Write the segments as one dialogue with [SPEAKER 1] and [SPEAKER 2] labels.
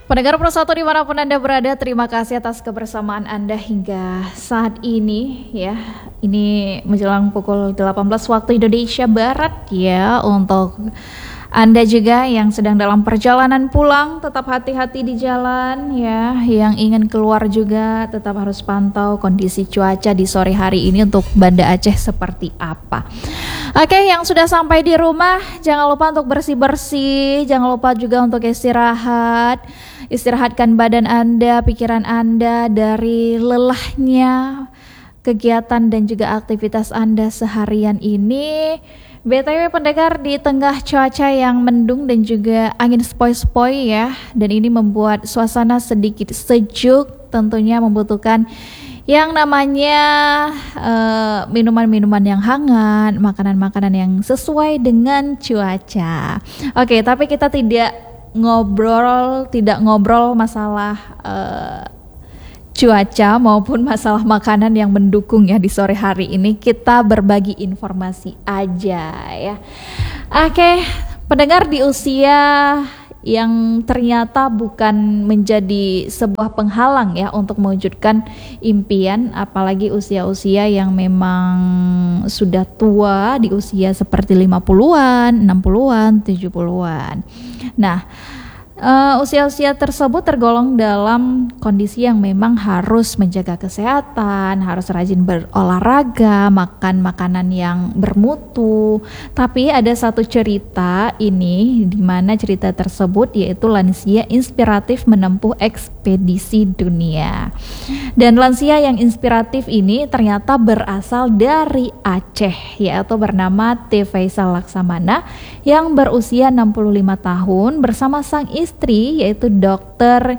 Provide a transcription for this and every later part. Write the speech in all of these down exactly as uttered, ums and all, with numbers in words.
[SPEAKER 1] Pendengar Persatu dimanapun Anda berada, terima kasih atas kebersamaan Anda hingga saat ini ya. Ini menjelang pukul delapan belas waktu Indonesia Barat ya. Untuk Anda juga yang sedang dalam perjalanan pulang, tetap hati-hati di jalan ya. Yang ingin keluar juga tetap harus pantau kondisi cuaca di sore hari ini untuk Banda Aceh seperti apa. Oke, yang sudah sampai di rumah jangan lupa untuk bersih-bersih, jangan lupa juga untuk istirahat. Istirahatkan badan Anda, pikiran Anda dari lelahnya kegiatan dan juga aktivitas Anda seharian ini. B T W pendengar, di tengah cuaca yang mendung dan juga angin sepoi-sepoi ya, dan ini membuat suasana sedikit sejuk, tentunya membutuhkan yang namanya uh, minuman-minuman yang hangat, makanan-makanan yang sesuai dengan cuaca. Oke, tapi kita tidak ngobrol, tidak ngobrol masalah uh, cuaca maupun masalah makanan yang mendukung ya di sore hari ini. Kita berbagi informasi aja ya. Oke, pendengar, di usia yang ternyata bukan menjadi sebuah penghalang ya untuk mewujudkan impian, apalagi usia-usia yang memang sudah tua, di usia seperti lima puluhan, enam puluhan, tujuh puluhan. Nah, Uh, usia-usia tersebut tergolong dalam kondisi yang memang harus menjaga kesehatan, harus rajin berolahraga, makan makanan yang bermutu. Tapi ada satu cerita ini, di mana cerita tersebut yaitu lansia inspiratif menempuh ekspedisi dunia. Dan lansia yang inspiratif ini ternyata berasal dari Aceh, yaitu bernama T. Faisal Laksamana yang berusia enam puluh lima tahun bersama sang istri istri yaitu dokter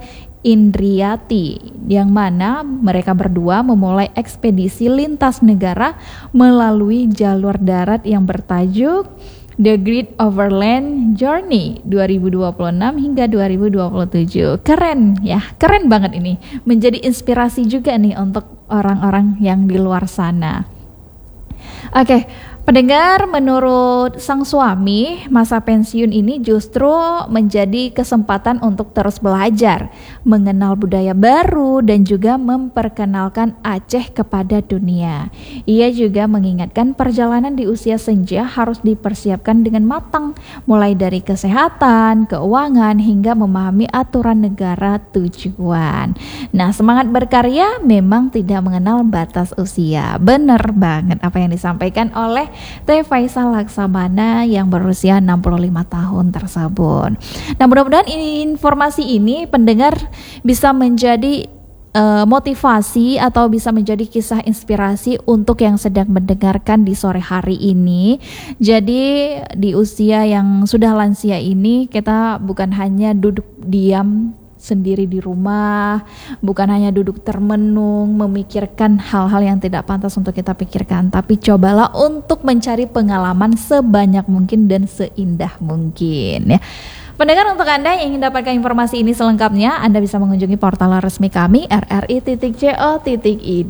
[SPEAKER 1] Indriati, yang mana mereka berdua memulai ekspedisi lintas negara melalui jalur darat yang bertajuk The Great Overland Journey dua ribu dua puluh enam hingga dua ribu dua puluh tujuh. Keren ya, keren banget ini. Menjadi inspirasi juga nih untuk orang-orang yang di luar sana. Oke, pendengar, menurut sang suami, masa pensiun ini justru menjadi kesempatan untuk terus belajar, mengenal budaya baru, dan juga memperkenalkan Aceh kepada dunia. Ia juga mengingatkan perjalanan di usia senja harus dipersiapkan dengan matang, mulai dari kesehatan, keuangan, hingga memahami aturan negara tujuan. Nah, semangat berkarya memang tidak mengenal batas usia. Bener banget apa yang disampaikan oleh T. Faisal Laksamana yang berusia enam puluh lima tahun tersebut. Nah, mudah-mudahan informasi ini pendengar bisa menjadi uh, motivasi atau bisa menjadi kisah inspirasi untuk yang sedang mendengarkan di sore hari ini. Jadi di usia yang sudah lansia ini, kita bukan hanya duduk diam sendiri di rumah, bukan hanya duduk termenung memikirkan hal-hal yang tidak pantas untuk kita pikirkan, tapi cobalah untuk mencari pengalaman sebanyak mungkin dan seindah mungkin ya. Pendengar, untuk Anda yang ingin dapatkan informasi ini selengkapnya, Anda bisa mengunjungi portal resmi kami r r i titik co titik i d.